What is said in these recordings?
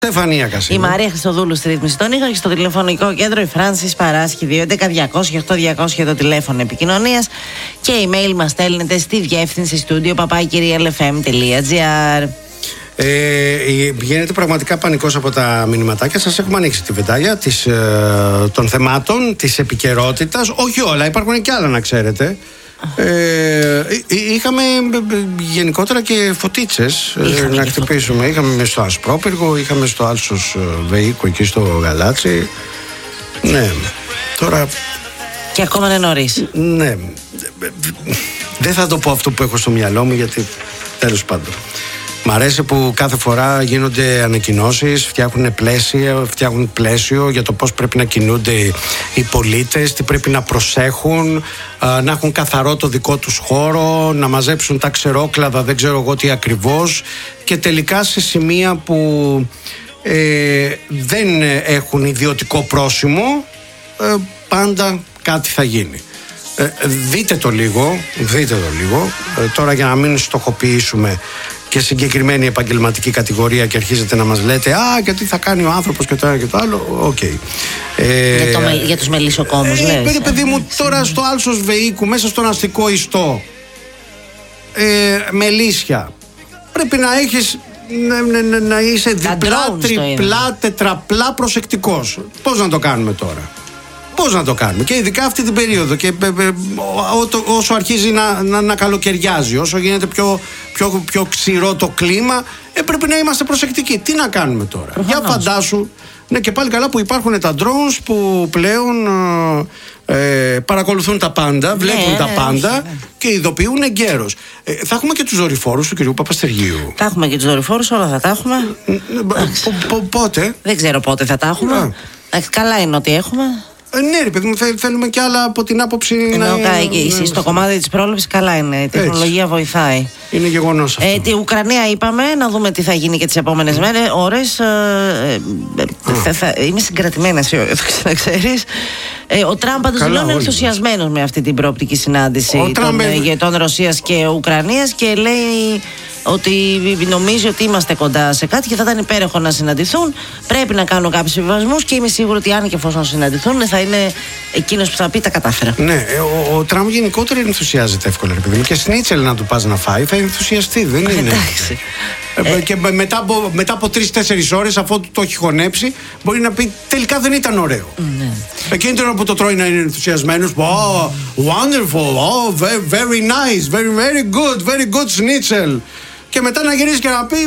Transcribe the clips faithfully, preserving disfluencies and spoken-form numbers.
Στεφανία Κασίνη. Η Μαρία Χριστοδούλου στη ρύθμιση των ήχων και στο τηλεφωνικό κέντρο η Φράνσις Παράσχη δύο έντεκα διακόσια οκτώ διακόσια το τηλέφωνο επικοινωνίας και email μας στέλνετε στη διεύθυνση στούντιο παπάκι ελ εφ εμ τελεία τζι άρ. Ε, γίνεται πραγματικά πανικός από τα μηνυματάκια. Σας έχουμε ανοίξει τη βεντάλια της, ε, των θεμάτων, της επικαιρότητας. Όχι όλα, υπάρχουν και άλλα να ξέρετε. Ε, είχαμε γενικότερα και φωτίτσες είχαμε να και χτυπήσουμε. Φω... Είχαμε στο Ασπρόπυργο, είχαμε στο Άλσος Βεϊκό εκεί στο Γαλάτσι. Ναι, τώρα. Και ακόμα είναι νωρίς. Ναι. Δεν θα το πω αυτό που έχω στο μυαλό μου, γιατί τέλος πάντων. Μ' αρέσει που κάθε φορά γίνονται ανακοινώσεις, φτιάχνουν πλαίσιο, φτιάχνουν πλαίσιο για το πώς πρέπει να κινούνται οι πολίτες, τι πρέπει να προσέχουν, να έχουν καθαρό το δικό τους χώρο, να μαζέψουν τα ξερόκλαδα, δεν ξέρω εγώ τι ακριβώς, και τελικά σε σημεία που ε, δεν έχουν ιδιωτικό πρόσημο, ε, πάντα κάτι θα γίνει. Ε, δείτε το λίγο, δείτε το λίγο, ε, τώρα για να μην στοχοποιήσουμε και συγκεκριμένη επαγγελματική κατηγορία και αρχίζετε να μας λέτε «Α, και τι θα κάνει ο άνθρωπος και το ένα και το άλλο». Οκ. Okay. Ε, για, το, για τους μελισσοκόμους, ε, λες. Παιδί, παιδί μου, τώρα στο Άλσος Βεϊκού, μέσα στον αστικό ιστό, ε, μελίσια, πρέπει να έχεις, να, να, να είσαι διπλά, τριπλά, τετραπλά προσεκτικός. Πώς να το κάνουμε τώρα? Πώς να το κάνουμε? Και ειδικά αυτή την περίοδο, και όσο αρχίζει να, να, να καλοκαιριάζει, όσο γίνεται πιο, πιο, πιο ξηρό το κλίμα, ε, πρέπει να είμαστε προσεκτικοί. Τι να κάνουμε τώρα? Προφανώς. Για φαντάσου. Ναι, και πάλι καλά που υπάρχουν τα drones που πλέον ε, παρακολουθούν τα πάντα, βλέπουν ναι, τα πάντα ναι. και ειδοποιούν εγκαίρως. Ε, θα έχουμε και τους δορυφόρους του κυρίου Παπαστεργίου. Θα έχουμε και τους δορυφόρους, όλα θα τα έχουμε. Πότε? Δεν ξέρω πότε θα τα έχουμε. Καλά είναι ότι έχουμε. Ναι, ρε παιδί μου, θέλουμε κι άλλα από την άποψη. Ενώ να... ναι, στο κομμάτι της πρόληψης καλά είναι. Η τεχνολογία έτσι βοηθάει. Είναι γεγονός αυτό. Ε, τη Ουκρανία είπαμε, να δούμε τι θα γίνει και τις επόμενες mm. μέρες, ώρες. Ε, ε, mm. θα, θα, είμαι συγκρατημένες οι ώρες, να ξέρεις. Ε, ο Τραμπ πάντως δηλώνει ενθουσιασμένος με αυτή την προοπτική συνάντηση των Τραμπ... ηγετών Ρωσίας και Ουκρανίας και λέει ότι νομίζει ότι είμαστε κοντά σε κάτι και θα ήταν υπέροχο να συναντηθούν. Πρέπει να κάνουν κάποιους συμβιβασμούς και είμαι σίγουρη ότι αν και εφόσον συναντηθούν θα είναι εκείνος που θα πει τα κατάφερα. Ναι, ο, ο Τραμπ γενικότερα ενθουσιάζεται εύκολα, ρε παιδί μου. Και σνίτσελ να του πας να φάει θα ενθουσιαστεί, δεν είναι? Εντάξει. Ε, και μετά από, μετά από τρεις-τέσσερις ώρες, αφού το έχει χωνέψει, μπορεί να πει τελικά δεν ήταν ωραίο. Ναι. Εκείνη την ώρα που το τρώει να είναι ενθουσιασμένος, oh, wonderful, oh, very, very nice, very, very good, very good schnitzel. Και μετά να γυρίσει και να πει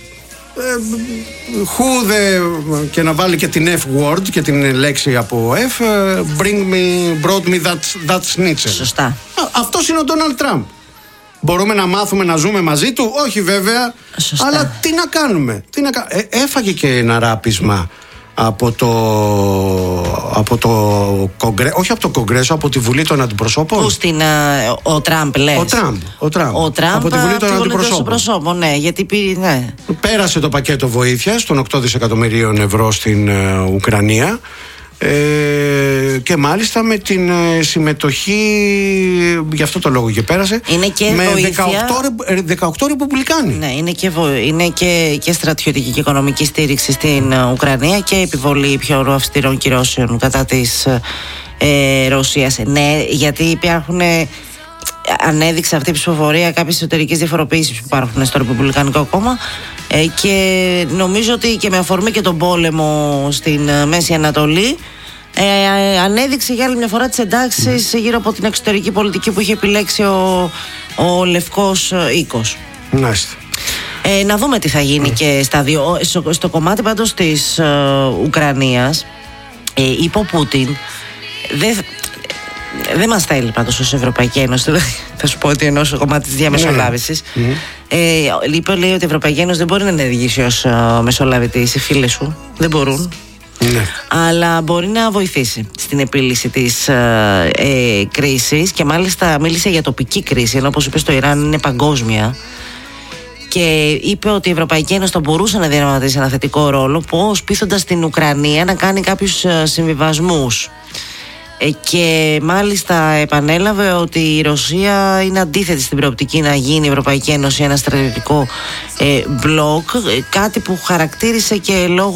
who the, και να βάλει και την F word και την λέξη από F, bring me, brought me that, that schnitzel. Σωστά. Αυτός είναι ο Ντόναλντ Τραμπ. Μπορούμε να μάθουμε να ζούμε μαζί του? Όχι βέβαια. Σωστά. Αλλά τι να κάνουμε, τι να... Ε, έφαγε και ένα ράπισμα από το, από το κογκρέ, όχι από το Κογκρέσο, από τη Βουλή των Αντιπροσώπων. Πού στην, uh, ο Τραμπ λες? Ο Τραμπ, ο Τραμπ. Ο Τραμπ από τη Βουλή των Αντιπροσώπων. Προσώπων, ναι, γιατί ναι. Πέρασε το πακέτο βοήθειας των οκτώ δισεκατομμυρίων ευρώ στην uh, Ουκρανία. Ε, και μάλιστα με την ε, συμμετοχή, γι' αυτό το λόγο και πέρασε, είναι και με βοήθεια... δεκαοκτώ ρεπουμπλικάνοι. Ναι, είναι και, βο... είναι και, και στρατιωτική και οικονομική στήριξη στην uh, Ουκρανία και επιβολή πιο αυστηρών κυρώσεων κατά της ε, Ρωσίας. Ναι, γιατί υπάρχουν, ε, ανέδειξε αυτή η ψηφοφορία κάποιες εσωτερικές διαφοροποιήσεις που υπάρχουν στο Ρεπουμπλικανικό κόμμα. Ε, και νομίζω ότι και με αφορμή και τον πόλεμο στην ε, Μέση Ανατολή ε, ε, ανέδειξε για άλλη μια φορά τις εντάξεις mm. γύρω από την εξωτερική πολιτική που είχε επιλέξει ο, ο Λευκός ε, Οίκος. Μάλιστα. Ε, να δούμε τι θα γίνει mm. και στα δύο. Στο, στο κομμάτι πάντως της ε, Ουκρανίας ε, είπε ο Πούτιν δεν Δεν μας θέλει πάντως ως Ευρωπαϊκή Ένωση. Θα σου πω ότι ενώ στο κομμάτι της διαμεσολάβησης mm. ε, είπε, λέει ότι η Ευρωπαϊκή Ένωση δεν μπορεί να ενεργήσει ως uh, μεσολαβητής. Οι φίλοι σου δεν μπορούν mm. αλλά μπορεί να βοηθήσει στην επίλυση της uh, ε, κρίσης και μάλιστα μίλησε για τοπική κρίση, ενώ όπως είπε στο Ιράν είναι παγκόσμια. Και είπε ότι η Ευρωπαϊκή Ένωση θα μπορούσε να διαδραματίσει ένα θετικό ρόλο, πώς πείθοντας την Ουκρανία να κάνει κάποιους uh, συμβιβασμούς. ε, και μάλιστα επανέλαβε ότι η Ρωσία είναι αντίθετη στην προοπτική να γίνει η Ευρωπαϊκή Ένωση ένα στρατιωτικό ε, μπλοκ, κάτι που χαρακτήρισε και λόγω